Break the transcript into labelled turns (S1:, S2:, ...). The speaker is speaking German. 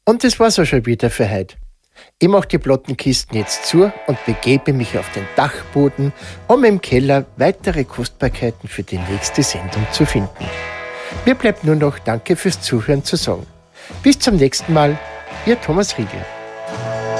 S1: Und das war's auch schon wieder für heute. Ich mache die Plattenkisten jetzt zu und begebe mich auf den Dachboden, um im Keller weitere Kostbarkeiten für die nächste Sendung zu finden. Mir bleibt nur noch Danke fürs Zuhören zu sagen. Bis zum nächsten Mal, Ihr Thomas Riegel.